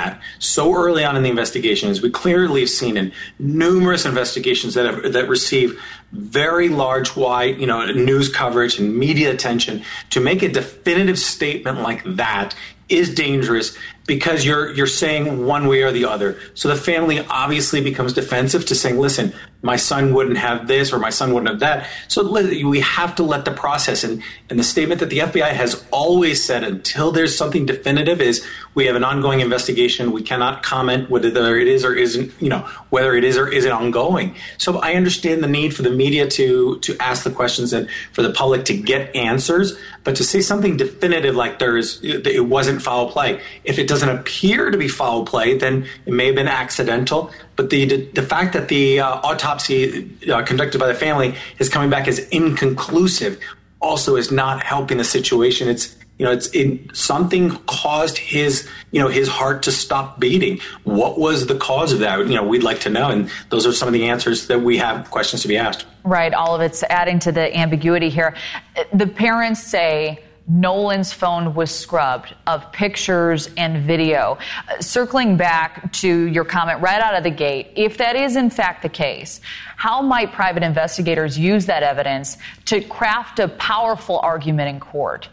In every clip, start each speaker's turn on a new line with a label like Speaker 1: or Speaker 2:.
Speaker 1: that so early on in the investigation, as we clearly have seen in numerous investigations that receive very large, wide, news coverage and media attention, to make a definitive statement like that is dangerous, because you're saying one way or the other. So the family obviously becomes defensive to saying, listen, my son wouldn't have this or my son wouldn't have that. So we have to let the process. And the statement that the FBI has always said until there's something definitive is we have an ongoing investigation. We cannot comment whether it is or isn't, whether it is or isn't ongoing. So I understand the need for the media to ask the questions and for the public to get answers. But to say something definitive like it wasn't foul play, if it doesn't appear to be foul play, then it may have been accidental. But the fact that the autopsy conducted by the family is coming back as inconclusive also is not helping the situation. It's something caused his heart to stop beating. What was the cause of that? We'd like to know, and those are some of the answers that we have, questions to be asked. Right, all of it's adding to the ambiguity here. The parents say Nolan's phone was scrubbed of pictures and video. Circling back to your comment right out of the gate, if that is in fact the case, how might private investigators use that evidence to craft a powerful argument in court?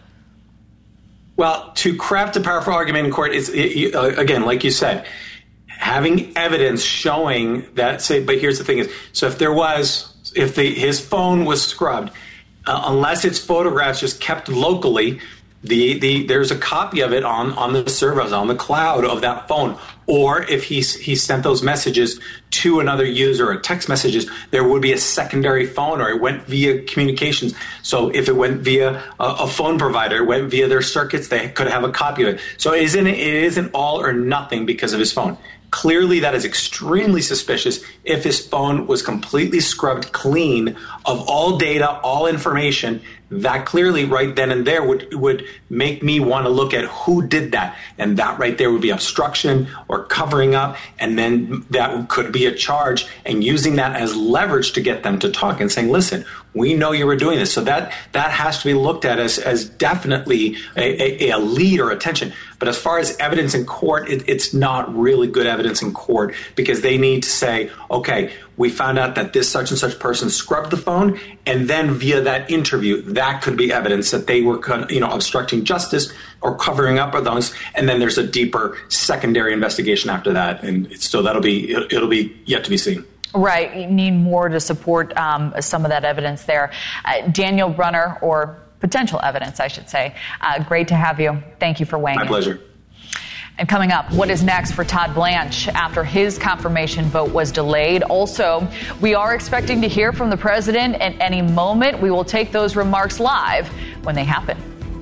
Speaker 1: Well, to craft a powerful argument in court is, again, like you said, having evidence showing that, but here's the thing is, so if his phone was scrubbed, unless it's photographs just kept locally, there's a copy of it on the servers, on the cloud of that phone. Or if he sent those messages to another user or text messages, there would be a secondary phone, or it went via communications. So if it went via a phone provider, it went via their circuits, they could have a copy of it. So it isn't all or nothing because of his phone. Clearly, that is extremely suspicious if his phone was completely scrubbed clean of all data, all information. That clearly right then and there would make me want to look at who did that. And that right there would be obstruction or covering up. And then that could be a charge, and using that as leverage to get them to talk and saying, listen, we know you were doing this. So that has to be looked at as definitely a lead or attention. But as far as evidence in court, it's not really good evidence in court, because they need to say, okay, we found out that this such and such person scrubbed the phone, and then via that interview, that could be evidence that they were, obstructing justice or covering up of those. And then there's a deeper secondary investigation after that, and so it'll be yet to be seen. Right, you need more to support some of that evidence there. Daniel Brunner, or potential evidence, I should say. Great to have you. Thank you for weighing in. My pleasure. And coming up, what is next for Todd Blanche after his confirmation vote was delayed? Also, we are expecting to hear from the president at any moment. We will take those remarks live when they happen.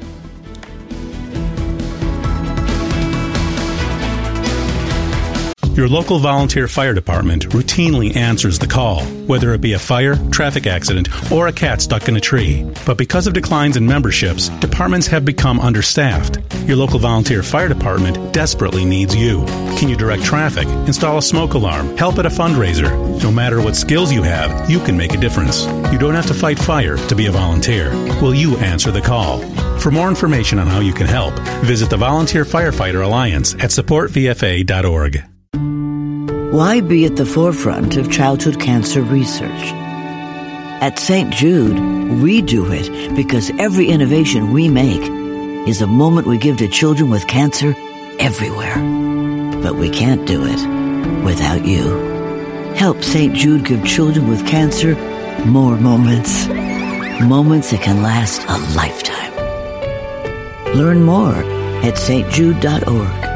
Speaker 2: Your local volunteer fire department routinely answers the call, whether it be a fire, traffic accident, or a cat stuck in a tree. But because of declines in memberships, departments have become understaffed. Your local volunteer fire department desperately needs you. Can you direct traffic, install a smoke alarm, help at a fundraiser? No matter what skills you have, you can make a difference. You don't have to fight fire to be a volunteer. Will you answer the call? For more information on how you can help, visit the Volunteer Firefighter Alliance at supportvfa.org.
Speaker 3: Why be at the forefront of childhood cancer research? At St. Jude, we do it because every innovation we make is a moment we give to children with cancer everywhere. But we can't do it without you. Help St. Jude give children with cancer more moments. Moments that can last a lifetime. Learn more at stjude.org.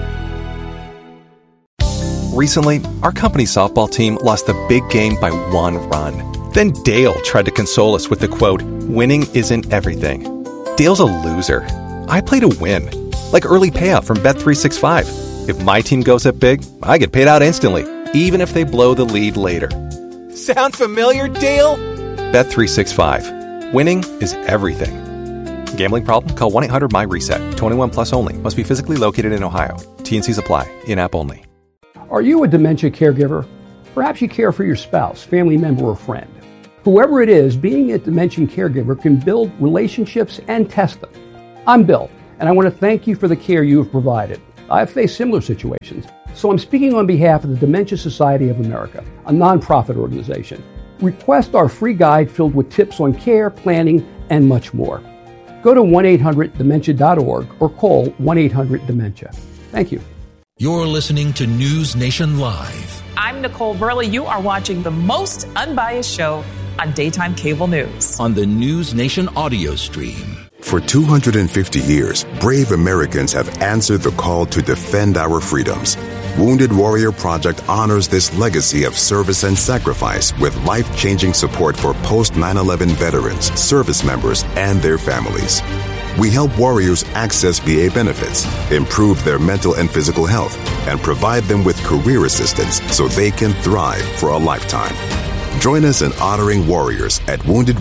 Speaker 4: Recently, our company softball team lost the big game by 1 run. Then Dale tried to console us with the quote, "Winning isn't everything." Dale's a loser. I play to win. Like early payout from Bet365. If my team goes up big, I get paid out instantly, even if they blow the lead later. Sound familiar, Dale? Bet365. Winning is everything. Gambling problem? Call 1-800-MY-RESET. 21 plus only. Must be physically located in Ohio. T&Cs apply. In-app only.
Speaker 5: Are you a dementia caregiver? Perhaps you care for your spouse, family member, or friend. Whoever it is, being a dementia caregiver can build relationships and test them. I'm Bill, and I want to thank you for the care you have provided. I've faced similar situations. So I'm speaking on behalf of the Dementia Society of America, a nonprofit organization. Request our free guide filled with tips on care, planning, and much more. Go to 1-800-DEMENTIA.org or call 1-800-DEMENTIA. Thank you.
Speaker 6: You're listening to News Nation Live.
Speaker 7: I'm Nicole Burley. You are watching the most unbiased show on daytime cable news.
Speaker 6: On the News Nation audio stream.
Speaker 8: For 250 years, brave Americans have answered the call to defend our freedoms. Wounded Warrior Project honors this legacy of service and sacrifice with life-changing support for post-9/11 veterans, service members, and their families. We help warriors access VA benefits, improve their mental and physical health, and provide them with career assistance so they can thrive for a lifetime. Join us in honoring warriors at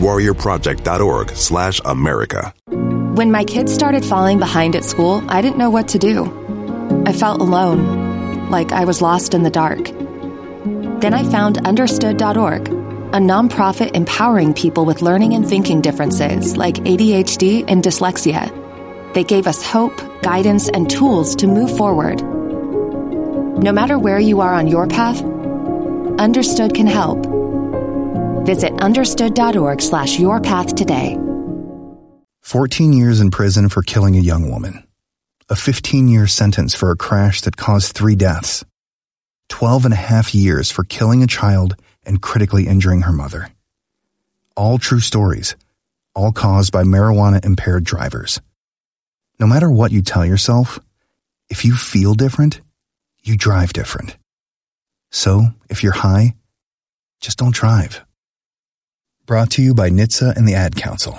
Speaker 8: woundedwarriorproject.org/America.
Speaker 9: When my kids started falling behind at school, I didn't know what to do. I felt alone, like I was lost in the dark. Then I found Understood.org, a nonprofit empowering people with learning and thinking differences like ADHD and dyslexia. They gave us hope, guidance, and tools to move forward. No matter where you are on your path, Understood can help. Visit understood.org/yourpath today.
Speaker 10: 14 years in prison for killing a young woman. A 15-year sentence for a crash that caused 3 deaths. 12 and a half years for killing a child and critically injuring her mother. All true stories, all caused by marijuana-impaired drivers. No matter what you tell yourself, if you feel different, you drive different. So, if you're high, just don't drive. Brought to you by NHTSA and the Ad Council.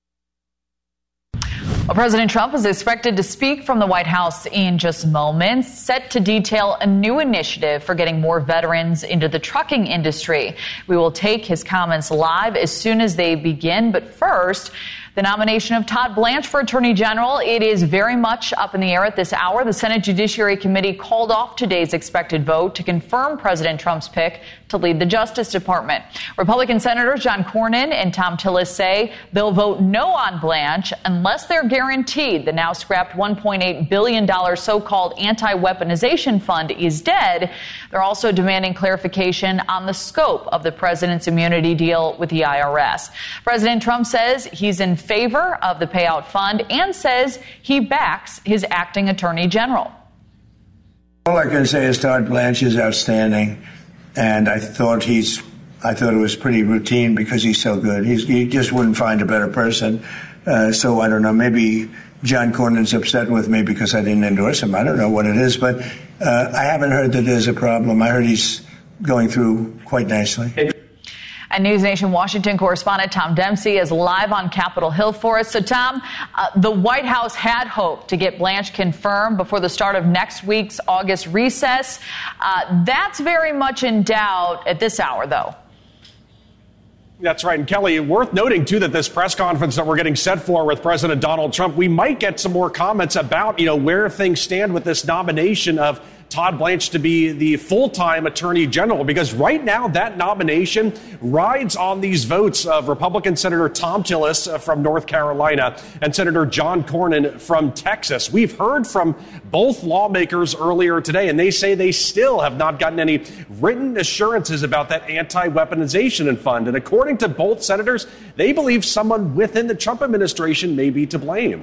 Speaker 11: Well, President Trump is expected to speak from the White House in just moments, set to detail a new initiative for getting more veterans into the trucking industry. We will take his comments live as soon as they begin. But first, the nomination of Todd Blanche for Attorney General. It is very much up in the air at this hour. The Senate Judiciary Committee called off today's expected vote to confirm President Trump's pick to lead the Justice Department. Republican Senators John Cornyn and Thom Tillis say they'll vote no on Blanche unless they're guaranteed the now scrapped $1.8 billion so-called anti-weaponization fund is dead. They're also demanding clarification on the scope of the president's immunity deal with the IRS. President Trump says he's in favor of the payout fund and says he backs his acting attorney general.
Speaker 12: All I can say is Todd Blanche is outstanding, and I thought it was pretty routine because he's so good. You just wouldn't find a better person. So I don't know. Maybe John Cornyn's upset with me because I didn't endorse him. I don't know what it is, but I haven't heard that there's a problem. I heard he's going through quite nicely.
Speaker 11: And News Nation Washington correspondent Tom Dempsey is live on Capitol Hill for us. So, Tom, the White House had hoped to get Blanche confirmed before the start of next week's August recess. That's very much in doubt at this hour, though.
Speaker 13: That's right. And Kelly, worth noting, too, that this press conference that we're getting set for with President Donald Trump, we might get some more comments about, where things stand with this nomination of Todd Blanche to be the full-time Attorney General, because right now that nomination rides on these votes of Republican Senator Thom Tillis from North Carolina and Senator John Cornyn from Texas. We've heard from both lawmakers earlier today, and they say they still have not gotten any written assurances about that anti-weaponization fund. And according to both senators, they believe someone within the Trump administration may be to blame.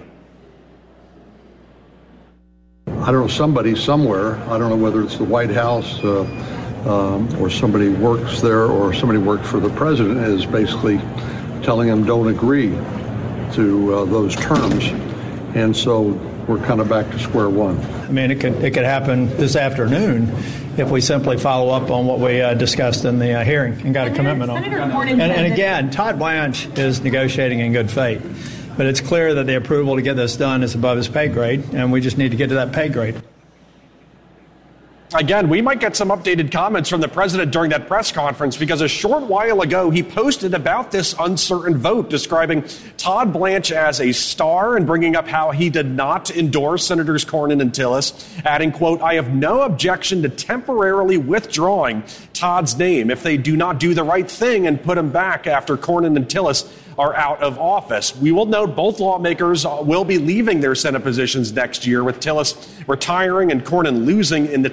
Speaker 14: I don't know, somebody somewhere, I don't know whether it's the White House or somebody works there or somebody works for the president, is basically telling him don't agree to those terms. And so we're kind of back to square one.
Speaker 15: I mean, it could happen this afternoon if we simply follow up on what we discussed in the hearing and got a commitment on. And again, Todd Blanche is negotiating in good faith. But it's clear that the approval to get this done is above his pay grade, and we just need to get to that pay grade.
Speaker 13: Again, we might get some updated comments from the president during that press conference, because a short while ago he posted about this uncertain vote, describing Todd Blanche as a star and bringing up how he did not endorse Senators Cornyn and Tillis, adding, quote, "I have no objection to temporarily withdrawing Todd's name if they do not do the right thing and put him back after Cornyn and Tillis are out of office." We will note both lawmakers will be leaving their Senate positions next year, with Tillis retiring and Cornyn losing in the